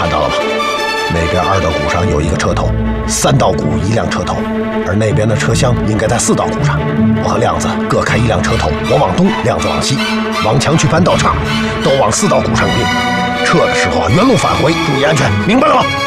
看到了吗？那边2道鼓上有一个车头，3道鼓1辆车头，而那边的车厢应该在4道鼓上。我和亮子各开1辆车头，我往东，亮子往西，往墙去搬道岔，都往4道鼓上并。撤的时候原路返回，注意安全，明白了吗？